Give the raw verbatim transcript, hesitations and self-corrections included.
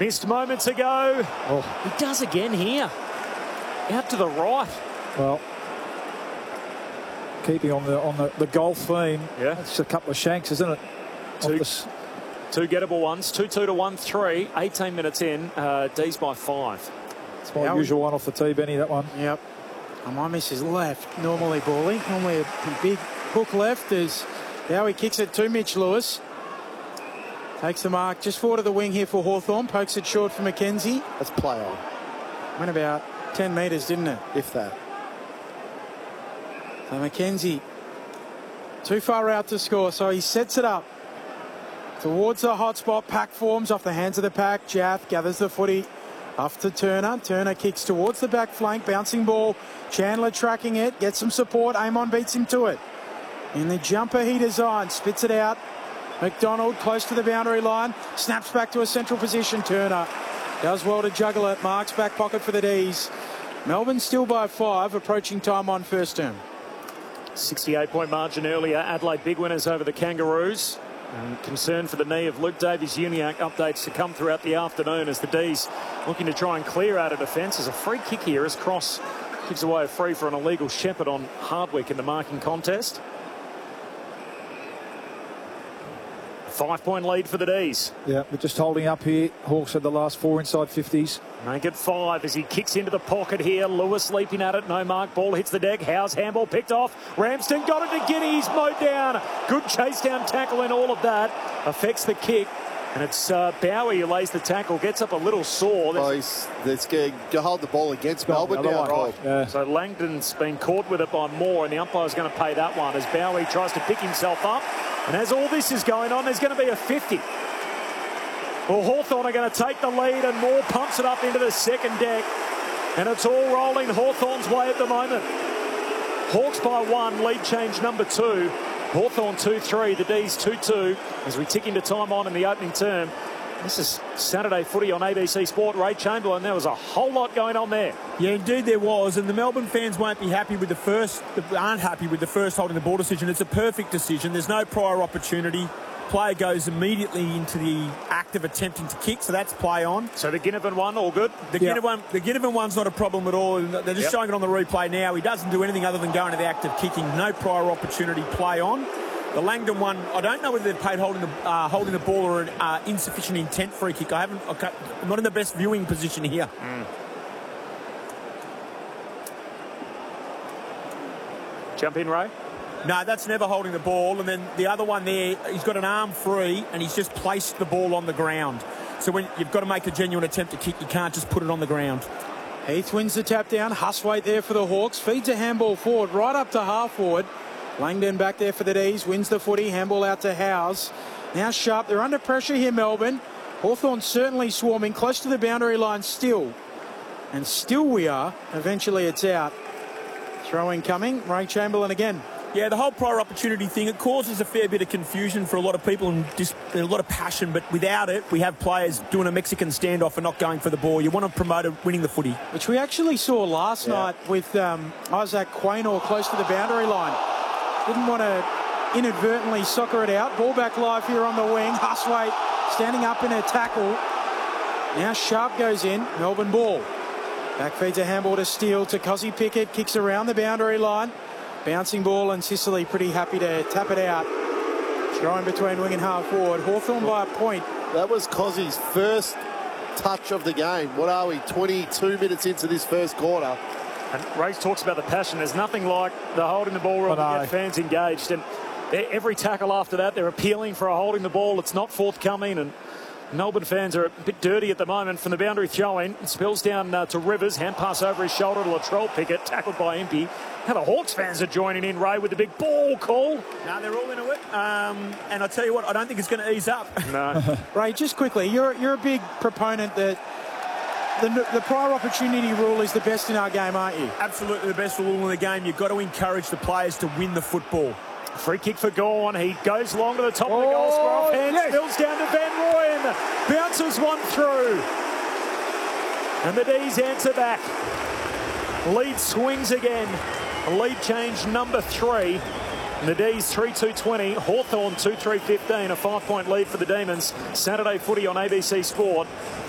Missed moments ago. Oh. He does again here. Out to the right. Well, keeping on the on the, the golf theme. Yeah. It's a couple of shanks, isn't it? Two, the... two gettable ones. two two to one three. eighteen minutes in. Uh, D's by five. It's my usual one off the tee, Benny, that one. Yep. And my miss is left. Normally, Bally. Normally a big hook left. Is now he kicks it to Mitch Lewis. Takes the mark just forward of the wing here for Hawthorn. Pokes it short for McKenzie. Let's play on. Went about ten metres, didn't it? If that. So McKenzie too far out to score, so he sets it up towards the hot spot. Pack forms off the hands of the pack. Jaff gathers the footy off to Turner. Turner kicks towards the back flank. Bouncing ball. Chandler tracking it. Gets some support. Amon beats him to it. In the jumper he designed. Spits it out. McDonald close to the boundary line. Snaps back to a central position. Turner does well to juggle it. Marks back pocket for the D's. Melbourne still by five. Approaching time on first term. sixty-eight point margin earlier. Adelaide big winners over the Kangaroos. And concern for the knee of Luke Davies-Uniacke. Updates to come throughout the afternoon as the D's looking to try and clear out a defence. There's a free kick here as Cross kicks away a free for an illegal shepherd on Hardwick in the marking contest. Five point lead for the D's. Yeah, we're just holding up here. Hawks had the last four inside fifties. Make it five as he kicks into the pocket here. Lewis leaping at it. No mark. Ball hits the deck. Howe's handball picked off. Ramsden got it to Guinea. He's mowed down. Good chase down tackle in all of that. Affects the kick. And it's uh, Bowie who lays the tackle. Gets up a little sore. Oh, he's, that's good. Go hold the ball against Melbourne now. Right. Yeah. So Langdon's been caught with it by Moore, and the umpire's going to pay that one as Bowie tries to pick himself up. And as all this is going on, there's going to be a fifty. Well, Hawthorn are going to take the lead, and Moore pumps it up into the second deck. And it's all rolling Hawthorn's way at the moment. Hawks by one, lead change number two. Hawthorn two three, the D's two two as we tick into time on in the opening term. This is Saturday footy on A B C Sport. Ray Chamberlain, there was a whole lot going on there. Yeah, indeed there was, and the Melbourne fans won't be happy with the first, aren't happy with the first holding the ball decision. It's a perfect decision. There's no prior opportunity. Player goes immediately into the act of attempting to kick, so that's play on. So the Ginnivan one, all good? The Yep. Ginnivan one, the Ginnivan one's not a problem at all. They're just Yep. showing it on the replay now. He doesn't do anything other than go into the act of kicking. No prior opportunity, play on. The Langdon one, I don't know whether they've paid holding the uh, holding the ball or an uh, insufficient intent free kick. I haven't. I'm not in the best viewing position here. Mm. Jump in, Ray. No, that's never holding the ball. And then the other one there, he's got an arm free and he's just placed the ball on the ground. So when you've got to make a genuine attempt to kick, you can't just put it on the ground. Heath wins the tap down. Huswaite there for the Hawks. Feeds a handball forward, right up to half forward. Langdon back there for the D's. Wins the footy. Handball out to Howes. Now Sharp. They're under pressure here, Melbourne. Hawthorn certainly swarming. Close to the boundary line still. And still we are. Eventually it's out. Throwing coming. Ray Chamberlain again. Yeah, the whole prior opportunity thing, it causes a fair bit of confusion for a lot of people and just a lot of passion, but without it, we have players doing a Mexican standoff and not going for the ball. You want to promote a winning the footy. Which we actually saw last Yeah. night with um, Isaac Quaynor close to the boundary line. Didn't want to inadvertently soccer it out. Ball back live here on the wing. Huswaite standing up in a tackle. Now Sharp goes in. Melbourne ball. Back feeds a handball to Steele to Cozzy Pickett. Kicks around the boundary line. Bouncing ball, and Sicily pretty happy to tap it out. Throwing between wing and half forward. Hawthorn by a point. That was Cozzy's first touch of the game. What are we, twenty-two minutes into this first quarter? And Ray talks about the passion. There's nothing like the holding the ball rule to get fans engaged. And every tackle after that, they're appealing for a holding the ball. It's not forthcoming. And Melbourne fans are a bit dirty at the moment from the boundary throw-in. Spills down uh, to Rivers. Hand pass over his shoulder to Latrell Pickett. Tackled by Impey. Now the Hawks fans are joining in, Ray, with the big ball call. No, they're all into it. Um, and I tell you what, I don't think it's going to ease up. No. Ray, just quickly, you're, you're a big proponent that the, the prior opportunity rule is the best in our game, aren't you? Absolutely the best rule in the game. You've got to encourage the players to win the football. Free kick for Gawn. He goes long to the top of the goal square. Off hand, yes. spills down to Van Rooyen. Bounces one through. And the D's answer back. Lead swings again. Lead change number three. And the D's three two twenty. Hawthorn two three fifteen. A five-point lead for the Demons. Saturday footy on A B C Sport.